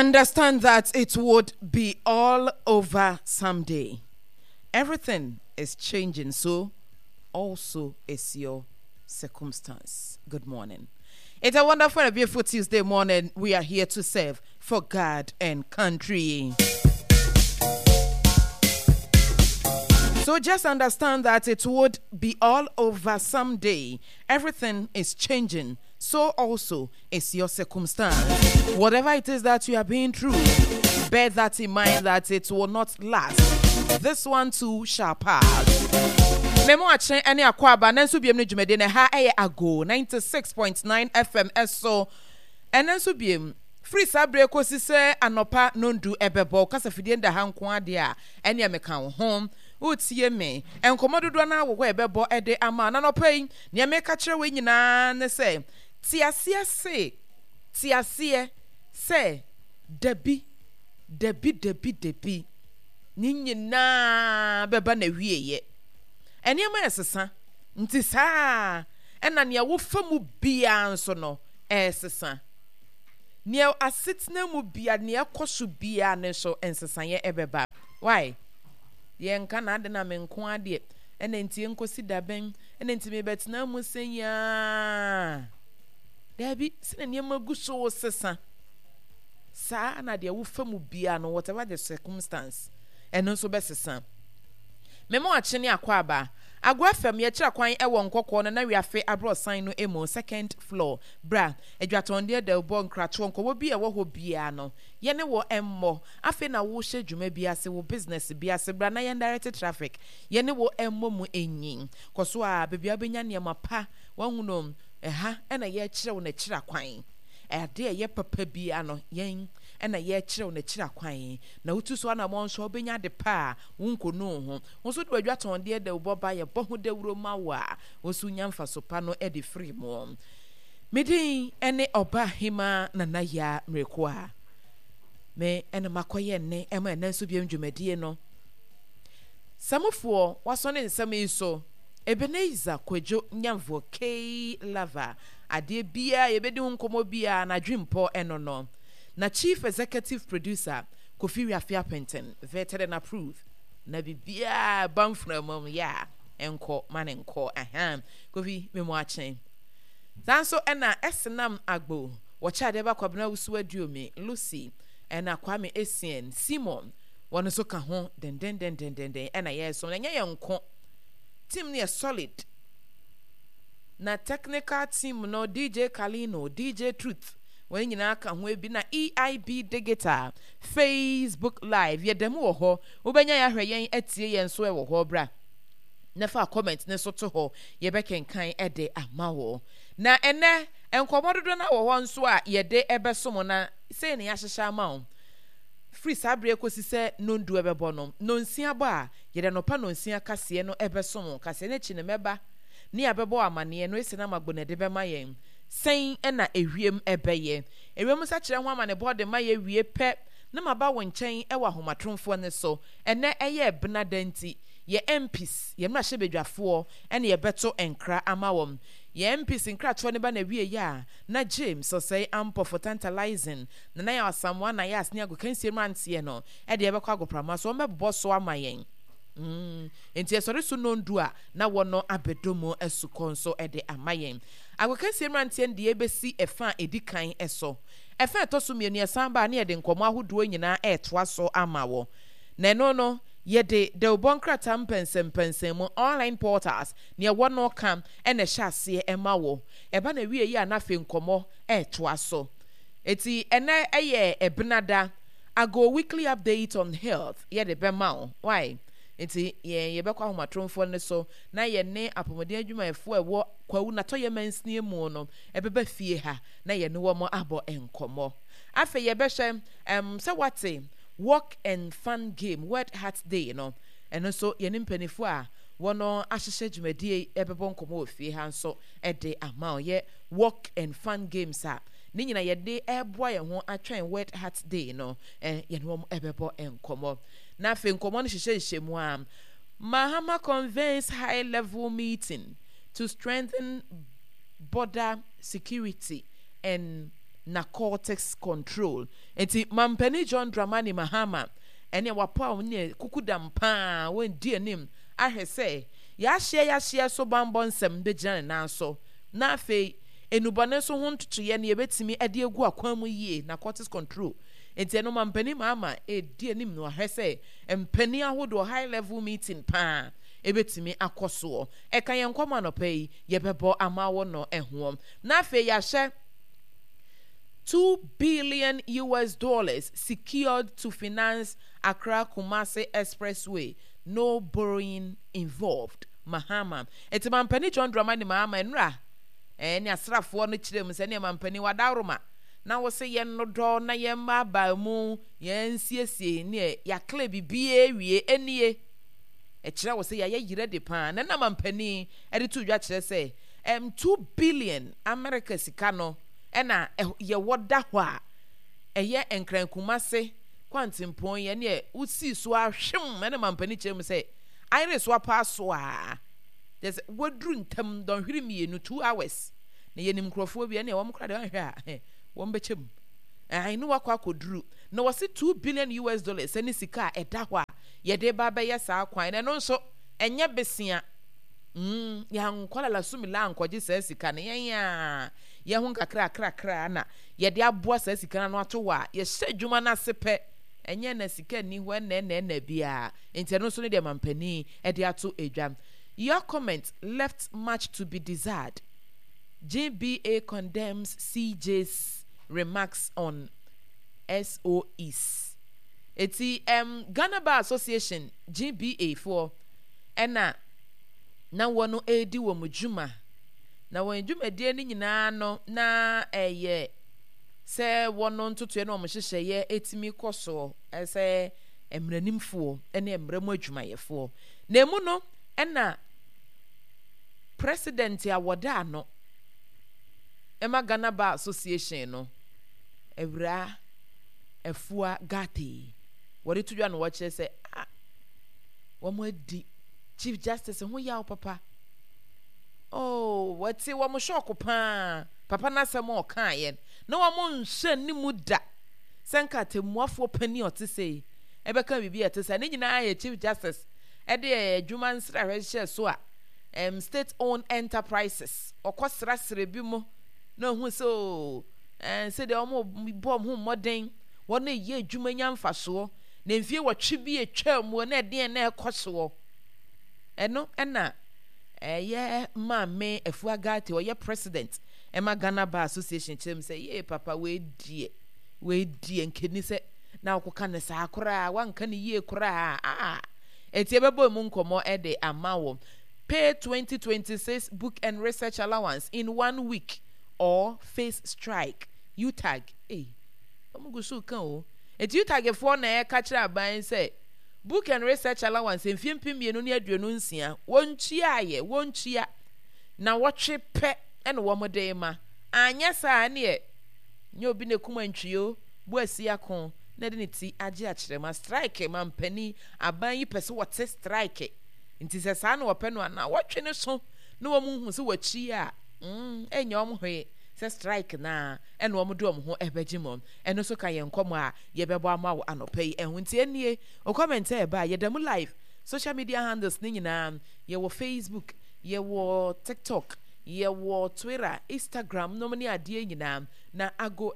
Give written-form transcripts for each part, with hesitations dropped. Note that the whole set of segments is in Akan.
Understand that it would be all over someday. Everything is changing, so also is your circumstance. Good morning. It's a wonderful and beautiful Tuesday morning. We are here to serve for God and country. So just understand that it would be all over someday. Everything is changing. So also is your circumstance. Whatever it is that you are being through, bear that in mind that it will not last. This one too shall pass. Memo achen any akwaba nanso biem ne dwumade na ha eye ago 96.9 FM so enanso biem free sabre kosi se anopa nondu ebebo kasa fidie nda ha nko ade a ene ameka wo ho utie me enkomododo na wo ebebo ede ama na nopai ne ameka kire we nyina ne se tiasie se debi ni nyina beba na wieye ene ma esesa nti saa ena ne wo famu bia nso no esesa ne asetna mu bia ne ekoso bia ne so ensesa ye ebeba why ye nka na ade na me nko ade ena ntie nkosi daben ena nti me betena mu senya dabi sene ne maguso sesa saa na de wo famu bia no whatever the circumstance eno so besesa memo achene akwaba agwafam ye kira kwan ewo nkokọ na wiafe abrosan no emo second floor bra adwatonde de bo nkrato nkowo bi ewo ho bia no ye ne wo emmo afe na wo hye dwuma bia se wo business bia se bra na ye direct traffic ye ne wo emmo mu enyin koso a bebia benya ne mapa wanhunom eha ena ye kire wo na kira kwan ade ye papa bia no yen ena ye kire wo na kira kwan na wotu so na mo nso obenya de pa wonko no ho wonso de adwaton de de boba ye bohu de wuro mawa wosu nyamfa so pa no e de free mo medin ene oba hima na ya mreko a me ene makoye ne ema nanso biem dwumadie no samofo waso ne nsam iso Ebenezer Kwejo Nyamvo K Lava ade bia yebedi nkomo bia na dwempo eno no na chief executive producer Kofi Wiafia Penten vetted and approved na bibia bamfra mom ya enko manenko Kofi memo achen zanso ena esenam agbo wacha de ba kwabna wusu aduomi Lucy ena Kwame Essien Simon wono so ka ho den ena yeso na nya yenko team near solid na technical team no DJ Kalino DJ Truth when nyina ka ho ebi na EIB Digital Facebook Live ye demo wo ho ubenya ya hwe yen atie yen so e wo ho bra na fa comment ne so to ho ye bekenkan ede amawo na ene enkomododo na wo ho nso a ye de ebesom na sei ne ya hyehya amawo free sabre ekosi se nondu ebebo no nonsia ba ye de no pa nonsia kase no ebesom kase ne chi ne meba ni abebo amane no esi na magbo ne de be mayen sen na ehwiem ebeye ewiem sa kire ho amane bode maye wie pe na maba wo nchen ewa homatromfo ne so ene eye benadanti ye MPs ye mra hyebedwafo ene ye beto enkra amawom ye MPs nkra to ne ba na wie ya na James so say ampo for tantalizing na ya asamwa na ya asne ago kansie mantie no e de ebekwa agoprama so mebbo so amayen enti esori so nondu a na wono abedomo esukonso e de amayen agokansie mantie de ebesi efa edikan eso efa etoso mienu esamba na ye de nkomo ahodo nyina etoa so amawo na no yede de ubonkrata mpensem mu online portals ne wono kam ene hyase emawo eba na wie yi anafe nkomo etoa so eti ene eye ebnada ago weekly update on health yede be mawo why eti ye be kwa homatromfo ne so na ye ne apomode adwuma efo ewo kwawu na to ye mansnie mu no ebeba fie ha na ye ne wo mo abo enkomo afe ye be hwe se wate Work and fun game Word Heart Day you know and so ye nimpanifo a wono ahyehye dwumadie ebebo nkomo ofie ha nso ede ama ye work and fun games a ni nyina ye de eboa ye ho atwen Word Heart Day you know ye no ebebo enkomo na fe nkomo no hyehye mu a Mahama convenes high level meeting to strengthen border security and narcotics control. Enti Mampeni John Dramani Mahama ene wapa ne kukudam pa wen di anim ahwe se ya hye so bambɔ nsɛm be gyina na so na afei enubɔne so ho ntotoye ne yebetimi ade egu akwan mu yie narcotics control. Enti no Mampeni Mahama di anim no ahwe se mpani ahodo high level meeting pa ebetimi akoso eka yenkoma no pay yebebo amawo no ehwo na afei ya hye $2 billion secured to finance Accra Kumasi Expressway. No borrowing involved. Mahama. Eti Mampeni John Dramani Mahama enra. Ni asrafo no kire mu se ne Mampeni wadaroma. Na wo se yen no do na yen ma ba mu yen siesie ne ya kle bibie wie enie. E kire wo se ya yire de pan. Na Mampeni e de tu dwa kire se 2 billion America sika no ena ye woda ho a eye enkran Kumasi kwantimpon ye ne usi so ahwem ena Mampeni chem se iris wa paso a there's wodru ntam don hwiri mienu 2 hours na ye nim krofo bi na wo mkra de hwe a wo mbechem ai no wakwa kodru na wo se $2 billion eni sika eda ho a ye de ba be ye sa kwan na no nso enye besia ya nkwala la sumila ankoje sa sika na ye ho kakra na ye de aboa sa sika na ato wa ye hye dwuma na sepe enye na sika ni ho na bia enti no so ne de Mampeni e de ato edwam. Your comment left much to be desired. GBA condemns CJ's remarks on SOEs. Eti Ghana Bar Association GBA for ena na wono edi wo mujuma na won dwuma die ni nyina no na eye se wono ntoto na omhyehyɛ ye etimi koso ese emranimfo ene emramu adwumayefo na emu no ena president awoda no ema Ghana Bar Association no ewra efua gati wori tudwa no wɔkyerɛ sɛ wɔn adi Chief Justice ho yaw papa wati wo mo shock pa papa na sem o kan ye na wo mo nhwe ni mu da senka temuafo pani otese ebeka bibi etese ne nyina ya Chief Justice e de adwuma nsra hwehye so a state owned enterprises okosra sre bi mo na hu so se de omo bom hu moden wo na ye adwuma nya mfaso na mfie wotwe bi etwa mu na de na ekoso eno ena ye mame efuagati or ye president ema Ghana Bar Association chem say ye papa we die nkeni se na okoka ne sa akora wanka ne ye kora eti ebebo mu nkomo e de amawo pay 2026 book and research allowance in 1 week or face strike UTAG omugusu kan o eti UTAG for na e ka kira ban say book and research allowance mfimpim mienu ne aduonu nsia wontua na wotwe pe ene wo mode ma anya saa ne nye obi ne kuma ntwio bu asia kon na de ne ti age akire ma strike Mampeni aban yi pese wote strike nti se saa na wo pe no na wotwe ne so na wo mu hu se wachi a enye wo hwe se strike na ene wo do ho ebegimom eno so ka ye nkomo a ye bebo amawo anopai ehunti enie o comment e ba ye dem live social media handles ni nyina ye wo Facebook ye wo TikTok ye wo Twitter Instagram no mani ade nyina na Ago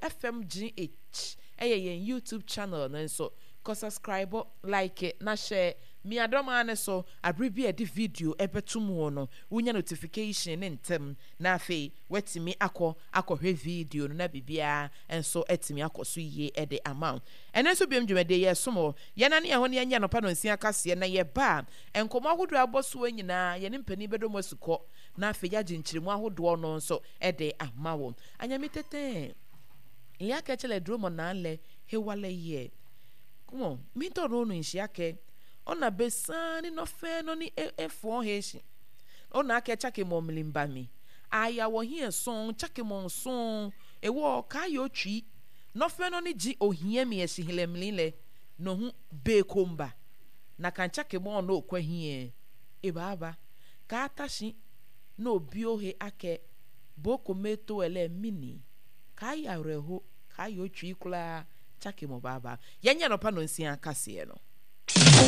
FMGH ye YouTube channel no so ko subscribe like na share mi adoma ne so abribi edi video ebetum wo no wunya notification ne ntem na afei wetimi akɔhwɛ video no na bibia enso etimi akɔso yie ede amount ene so biem dwumade ye somo ye na ne ho ne nya no pa no nsia kase na ye ba enkomo ahodo aboso nyina ye ne mpani bedo masuko na afei ya ginchirimu ahodo no nso ede amawo anyami tete ya kechele dromo na le hewale ye kumo mi to no nsiake ona besani no fe no ni efo heshi ona ake chake mo mlimba mi aya wo hie son chake mo son ewo ka yo twi no fe no ni ji ohie mi eshi hilemlile no hu be komba na kan chake mo no kwa hie e baba ka tashi no biohe ake boko meto ele mini kaya reho kaya otwi kula chake mo baba yenya no pa no nsia kase no